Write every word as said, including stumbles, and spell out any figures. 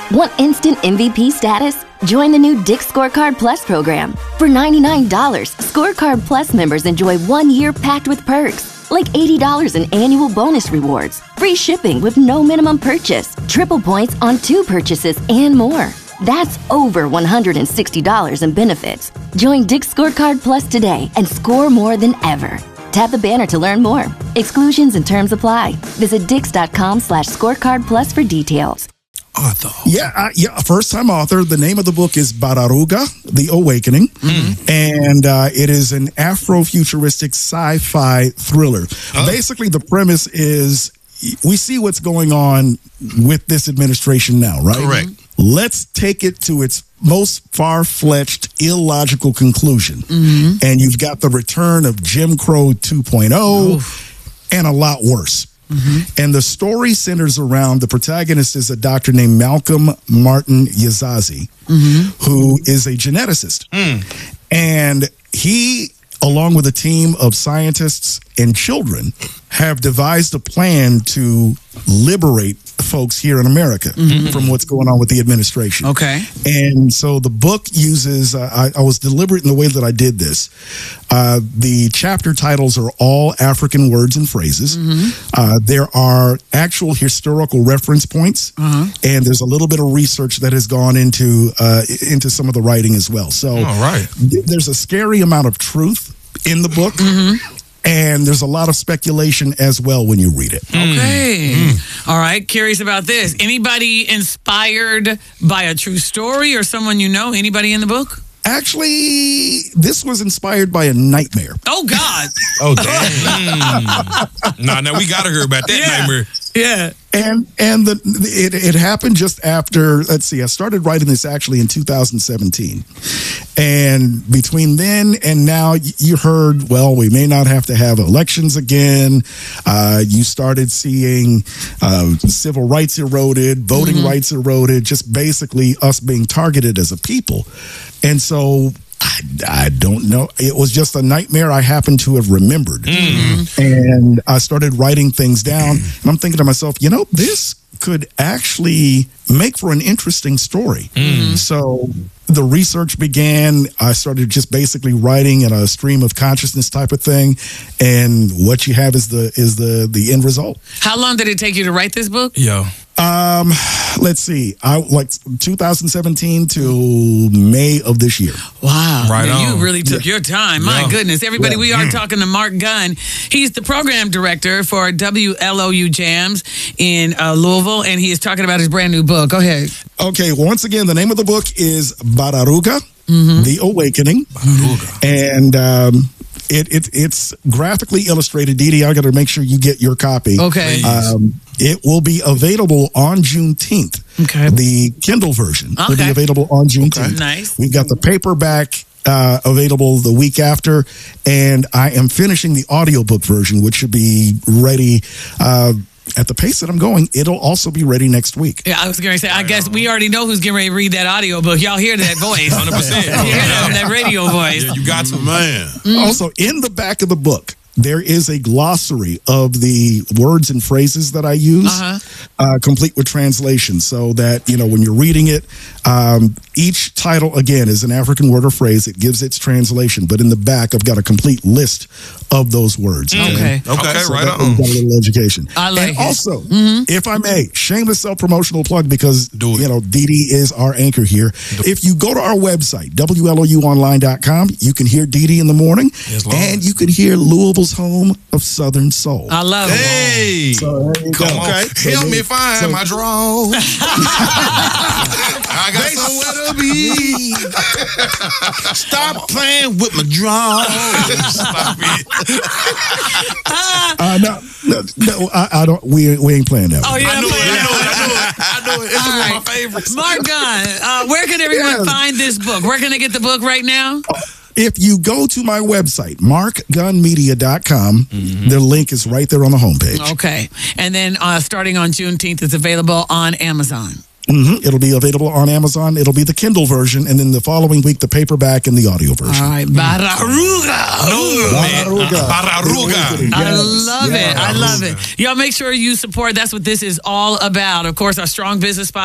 Want instant M V P status? Join the new Dick's Scorecard Plus program. For ninety-nine dollars, Scorecard Plus members enjoy one year packed with perks, like eighty dollars in annual bonus rewards, free shipping with no minimum purchase, triple points on two purchases, and more. That's over one hundred sixty dollars in benefits. Join Dick's Scorecard Plus today and score more than ever. Tap the banner to learn more. Exclusions and terms apply. Visit dix.com slash scorecard plus for details. Author. Yeah, uh, yeah, first-time author. The name of the book is Bararuga, The Awakening, mm-hmm. and uh, it is an Afrofuturistic sci-fi thriller. Oh. Basically, the premise is we see what's going on with this administration now, right? Correct. Let's take it to its most far-fetched, illogical conclusion. Mm-hmm. And you've got the return of Jim Crow two point oh Oof. And a lot worse. Mm-hmm. And the story centers around the protagonist is a doctor named Malcolm Martin Yazazi, mm-hmm. who is a geneticist. Mm. And he, along with a team of scientists and children, have devised a plan to liberate folks here in America mm-hmm. from what's going on with the administration. Okay. And so the book uses, uh, I, I was deliberate in the way that I did this. Uh, the chapter titles are all African words and phrases. Mm-hmm. Uh, there are actual historical reference points, uh-huh. and there's a little bit of research that has gone into uh, into some of the writing as well. So all right. th- there's a scary amount of truth in the book. Mm-hmm. And there's a lot of speculation as well when you read it. Okay. Mm. All right. Curious about this. Anybody inspired by a true story or someone you know? Anybody in the book? Actually, this was inspired by a nightmare. Oh, God. Oh, damn. mm. No, no, we got to hear about that yeah. nightmare. Yeah. And and the it, it happened just after, let's see, I started writing this actually in two thousand seventeen. And between then and now, you heard, well, we may not have to have elections again. Uh, you started seeing uh, civil rights eroded, voting mm-hmm. rights eroded, just basically us being targeted as a people. And so I, I don't know. It was just a nightmare I happened to have remembered. Mm-hmm. And I started writing things down. And I'm thinking to myself, you know, this could actually make for an interesting story. Mm-hmm. So the research began. I started just basically writing in a stream of consciousness type of thing. And what you have is the is the the end result. How long did it take you to write this book? Yeah. Um, let's see. I like two thousand seventeen to May of this year. Wow. Right yeah, on. You really took yeah. your time. My yeah. goodness. Everybody, yeah. we are talking to Mark Gunn. He's the program director for W L O U Jams in uh, Louisville, and he is talking about his brand new book. Go ahead. Okay. Once again, the name of the book is Bararuga, mm-hmm. The Awakening. Bararuga. And, um, It, it it's graphically illustrated. Dee Dee, I got to make sure you get your copy. Okay. Um, it will be available on Juneteenth. Okay. The Kindle version okay. will be available on Juneteenth. Okay. Nice. We've got the paperback uh, available the week after, and I am finishing the audiobook version, which should be ready. Uh, At the pace that I'm going, it'll also be ready next week. Yeah, I was going to say, I guess we already know who's getting ready to read that audio book. Y'all hear that voice. one hundred percent. You hear that, that radio voice. Yeah, you got to, man. Mm-hmm. Also, in the back of the book, there is a glossary of the words and phrases that I use, uh-huh. uh, complete with translation, so that, you know, when you're reading it, um, each title, again, is an African word or phrase. It gives its translation, but in the back, I've got a complete list of those words. Okay. Okay, okay so right that, on. Got a little education. I like and it. also, mm-hmm. if I may, shameless self-promotional plug, because, you know, Dee Dee is our anchor here. If you go to our website, W L O U online dot com, you can hear Dee Dee in the morning, yes, and you can hear Louisville's home of Southern Soul. I love it. Hey, so there you come go. on. Okay. So Help they, me find so, my drawers. I got somewhere to be. Stop playing with my drawers. Stop it. uh, no, no, no I, I don't. We we ain't playing that. Oh, one. yeah, I know it. I know it. I know it. I know it. It's one right. of my favorites. Mark Gunn, uh, where can everyone Yeah. find this book? Where can they get the book right now? If you go to my website, mark gunn media dot com, mm-hmm. the link is right there on the homepage. Okay. And then uh, starting on Juneteenth, it's available on Amazon. Mm-hmm. It'll be available on Amazon. It'll be the Kindle version, and then the following week, the paperback and the audio version. All right. Bararuga. Bararuga. Bararuga. I Yes. love Yes. it. I love it. Y'all make sure you support. That's what this is all about. Of course, our Strong Business Spot.